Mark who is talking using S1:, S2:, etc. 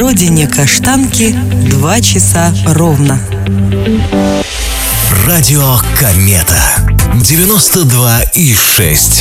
S1: родине Каштанки 2 часа ровно.
S2: Радио Комета 92,6.